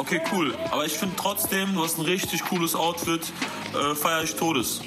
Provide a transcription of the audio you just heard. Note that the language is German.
Okay, cool. Aber ich finde trotzdem, du hast ein richtig cooles Outfit. Feier ich Todes.